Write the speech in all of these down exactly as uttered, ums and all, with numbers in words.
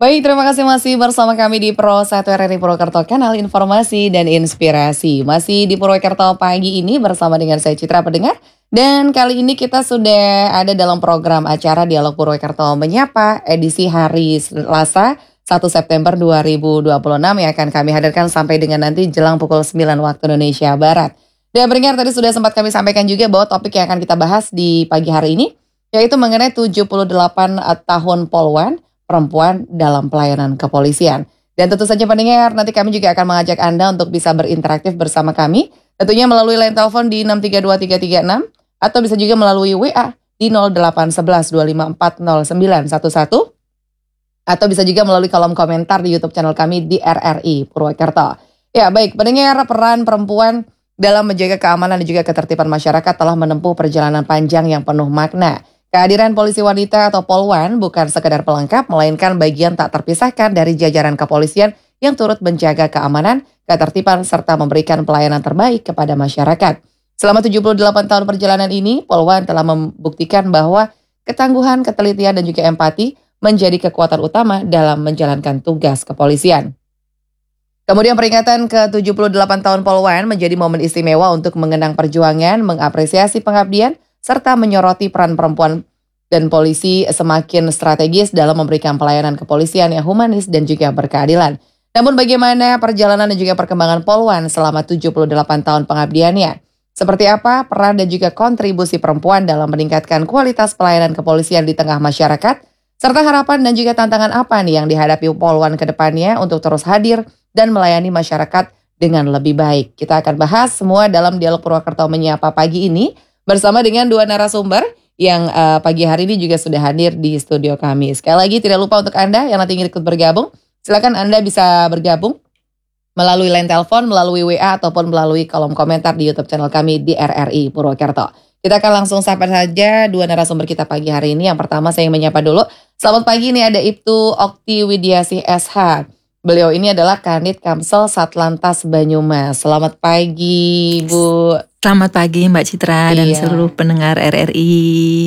Baik, terima kasih masih bersama kami di Pro satu R R I Purwokerto, kanal informasi dan inspirasi. Masih di Purwokerto pagi ini bersama dengan saya Citra pendengar. Dan kali ini kita sudah ada dalam program acara Dialog Purwokerto Menyapa edisi hari Selasa satu September dua ribu dua puluh enam yang akan kami hadirkan sampai dengan nanti jelang pukul sembilan waktu Indonesia Barat. Dan pendengar, tadi sudah sempat kami sampaikan juga bahwa topik yang akan kita bahas di pagi hari ini yaitu mengenai tujuh puluh delapan tahun Polwan perempuan dalam pelayanan kepolisian. Dan tentu saja pendengar, nanti kami juga akan mengajak Anda untuk bisa berinteraktif bersama kami, tentunya melalui line telepon di enam tiga dua tiga tiga enam atau bisa juga melalui W A di nol delapan satu satu dua lima empat nol sembilan satu satu atau bisa juga melalui kolom komentar di YouTube channel kami di R R I Purwokerto. Ya, baik pendengar, peran perempuan dalam menjaga keamanan dan juga ketertiban masyarakat telah menempuh perjalanan panjang yang penuh makna. Kehadiran polisi wanita atau Polwan bukan sekedar pelengkap, melainkan bagian tak terpisahkan dari jajaran kepolisian yang turut menjaga keamanan, ketertiban, serta memberikan pelayanan terbaik kepada masyarakat. Selama tujuh puluh delapan tahun perjalanan ini, Polwan telah membuktikan bahwa ketangguhan, ketelitian, dan juga empati menjadi kekuatan utama dalam menjalankan tugas kepolisian. Kemudian peringatan ke tujuh puluh delapan tahun Polwan menjadi momen istimewa untuk mengenang perjuangan, mengapresiasi pengabdian, serta menyoroti peran perempuan dan polisi semakin strategis dalam memberikan pelayanan kepolisian yang humanis dan juga berkeadilan. Namun bagaimana perjalanan dan juga perkembangan Polwan selama tujuh puluh delapan tahun pengabdiannya? Seperti apa peran dan juga kontribusi perempuan dalam meningkatkan kualitas pelayanan kepolisian di tengah masyarakat? Serta harapan dan juga tantangan apa nih yang dihadapi Polwan ke depannya untuk terus hadir dan melayani masyarakat dengan lebih baik? Kita akan bahas semua dalam Dialog Purwokerto Menyapa pagi ini bersama dengan dua narasumber yang uh, pagi hari ini juga sudah hadir di studio kami. Sekali lagi tidak lupa untuk Anda yang nanti ingin ikut bergabung, silakan Anda bisa bergabung melalui line telepon, melalui W A ataupun melalui kolom komentar di YouTube channel kami di R R I Purwokerto. Kita akan langsung sapa saja dua narasumber kita pagi hari ini. Yang pertama saya menyapa dulu. Selamat pagi, ini ada Ibtu Okti Widiasih S H. Beliau ini adalah Kanit Kamsel Satlantas Banyumas. Selamat pagi, Bu. Selamat pagi Mbak Citra iya. dan seluruh pendengar R R I.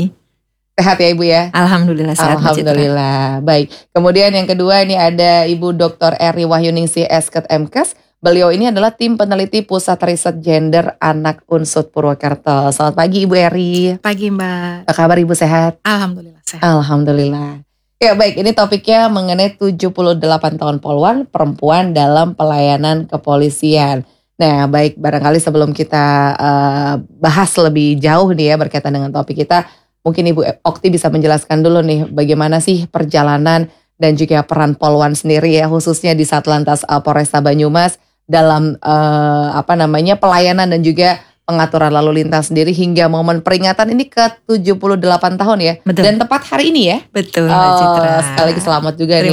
Sehat ya Ibu ya? Alhamdulillah sehat Mbak Citra. Alhamdulillah, baik. Kemudian yang kedua ini ada Ibu Doktor Eri Wahyuningsih S Ket M Kes. Beliau ini adalah tim peneliti Pusat Riset Gender Anak Unsud Purwokerto. Selamat pagi Ibu Eri. Pagi Mbak. Apa kabar Ibu, sehat? Alhamdulillah sehat. Alhamdulillah. Ya baik, ini topiknya mengenai tujuh puluh delapan tahun Polwan perempuan dalam pelayanan kepolisian. Nah baik, barangkali sebelum kita uh, bahas lebih jauh nih ya berkaitan dengan topik kita, mungkin Ibu Okti bisa menjelaskan dulu nih bagaimana sih perjalanan dan juga peran Polwan sendiri ya, khususnya di Satlantas uh, Polresta Banyumas dalam uh, apa namanya pelayanan dan juga pengaturan lalu lintas sendiri hingga momen peringatan ini ke tujuh puluh delapan tahun ya. Betul. Dan tepat hari ini ya. Betul Mbak Citra. Sekali lagi selamat juga Terima